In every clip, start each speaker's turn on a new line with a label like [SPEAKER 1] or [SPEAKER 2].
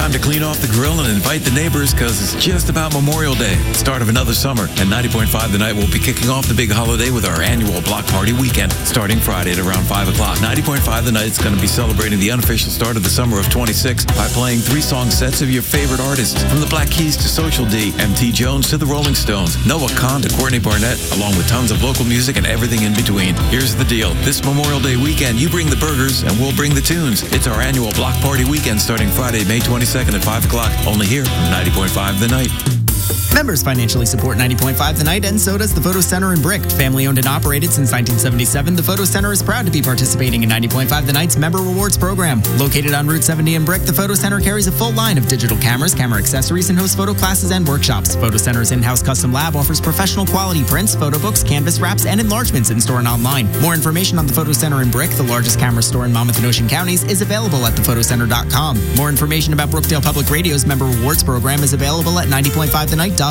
[SPEAKER 1] Time to clean off the grill and invite the neighbors because it's just about Memorial Day, start of another summer. And 90.5 The Night will be kicking off the big holiday with our annual Block Party weekend, starting Friday at around 5 o'clock. 90.5 The Night is going to be celebrating the unofficial start of the summer of 26 by playing 3-song sets of your favorite artists, from the Black Keys to Social D, M.T. Jones to the Rolling Stones, Noah Kahan to Courtney Barnett, along with tons of local music and everything in between. Here's the deal. This Memorial Day weekend, you bring the burgers and we'll bring the tunes. It's our annual Block Party weekend starting Friday, May 22nd at 5 o'clock, only here from 90.5 The Night.
[SPEAKER 2] Members financially support 90.5 The Night, and so does the Photo Center in Brick. Family owned and operated since 1977, the Photo Center is proud to be participating in 90.5 The Night's Member Rewards program. Located on Route 70 in Brick, the Photo Center carries a full line of digital cameras, camera accessories, and hosts photo classes and workshops. Photo Center's in-house custom lab offers professional quality prints, photo books, canvas wraps, and enlargements in-store and online. More information on the Photo Center in Brick, the largest camera store in Monmouth and Ocean counties, is available at thephotoCenter.com. More information about Brookdale Public Radio's Member Rewards program is available at 90.5thenight.org.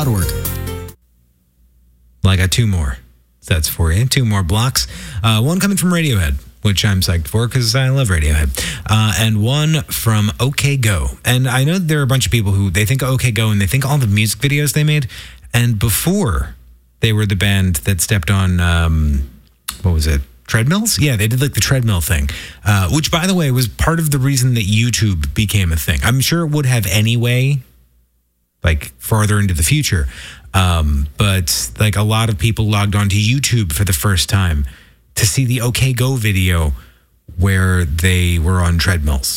[SPEAKER 3] Well, I got two more sets for you, two more blocks. One coming from Radiohead, which I'm psyched for because I love Radiohead, and one from OK Go. And I know there are a bunch of people who they think OK Go and they think all the music videos they made. And before they were the band that stepped on, what was it? Treadmills? Yeah, they did like the treadmill thing, which, by the way, was part of the reason that YouTube became a thing. I'm sure it would have anyway, like farther into the future. But like a lot of people logged onto YouTube for the first time to see the OK Go video where they were on treadmills.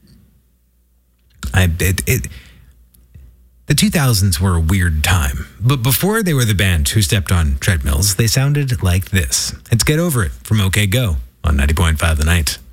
[SPEAKER 3] The 2000s were a weird time, but before they were the band who stepped on treadmills, they sounded like this. Let's Get Over It from OK Go on 90.5 The Night.